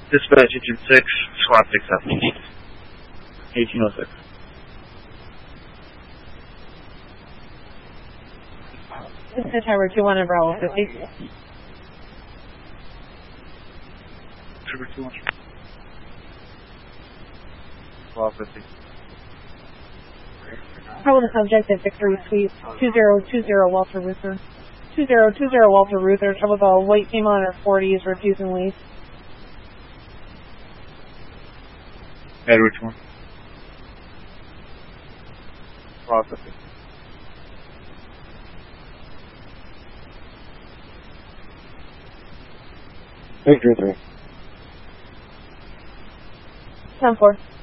Dispatch Engine 6, squad 6 1806. Dispatch Tower 21 and Bravo 50. Trooper 2-1. Bravo 50. Probably the subject at Victory Suite 2020 Walter Ruther. 2020 Walter Ruther, trouble with a white female on her 40s refusing leave. Edward 1. Bravo 50. Victory 3. 10-4.